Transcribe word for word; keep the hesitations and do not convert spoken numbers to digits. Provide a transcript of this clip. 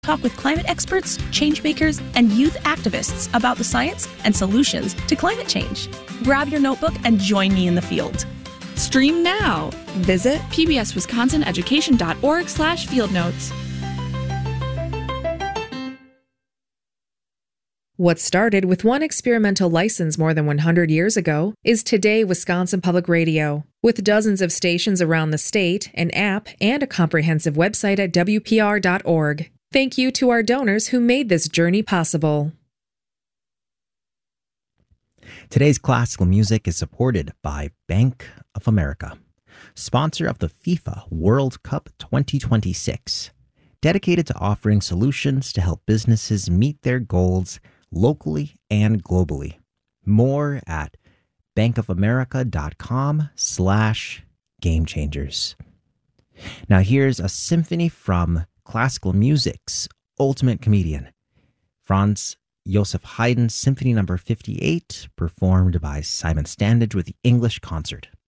Talk with climate experts, change makers, and youth activists about the science and solutions to climate change. Grab your notebook and join me in the field. Stream now. Visit pbswisconsineducation.org slash field notes. What started with one experimental license more than one hundred years ago is today Wisconsin Public Radio. With dozens of stations around the state, an app, and a comprehensive website at w p r dot org. Thank you to our donors who made this journey possible. Today's classical music is supported by Bank of America, sponsor of the FIFA World Cup twenty twenty-six, dedicated to offering solutions to help businesses meet their goals locally and globally. More at bankofamerica.com slash game changers. Now here's a symphony from classical music's ultimate comedian, Franz Joseph Haydn Symphony number fifty-eight, performed by Simon Standage with the English Concert.